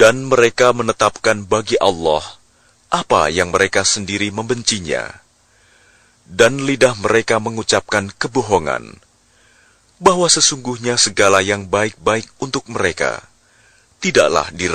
Dan mereka menetapkan bagi Allah apa yang mereka sendiri membencinya. Dan lidah mereka mengucapkan kebohongan, bahwa sesungguhnya segala yang baik-baik untuk mereka tidaklah dirasakan